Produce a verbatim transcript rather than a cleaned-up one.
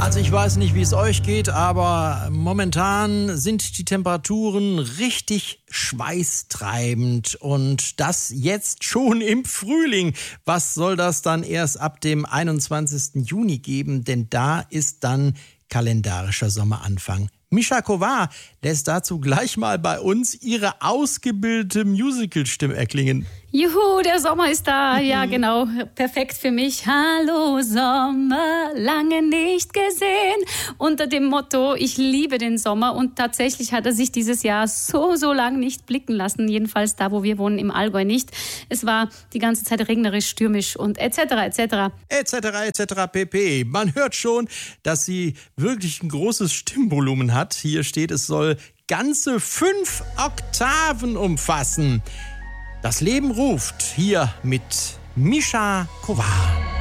Also ich weiß nicht, wie es euch geht, aber momentan sind die Temperaturen richtig schweißtreibend und das jetzt schon im Frühling. Was soll das dann erst ab dem einundzwanzigsten Juni geben? Denn da ist dann kalendarischer Sommeranfang. Mischa Kovar lässt dazu gleich mal bei uns ihre ausgebildete Musicalstimme erklingen. Juhu, der Sommer ist da. Ja, genau. Perfekt für mich. Hallo Sommer, lange nicht gesehen. Unter dem Motto, ich liebe den Sommer. Und tatsächlich hat er sich dieses Jahr so, so lang nicht blicken lassen. Jedenfalls da, wo wir wohnen, im Allgäu nicht. Es war die ganze Zeit regnerisch, stürmisch und et cetera et cetera. et cetera et cetera pp. Man hört schon, dass sie wirklich ein großes Stimmvolumen hat. Hier steht, es soll ganze fünf Oktaven umfassen. Das Leben ruft hier mit Mischa Kovar.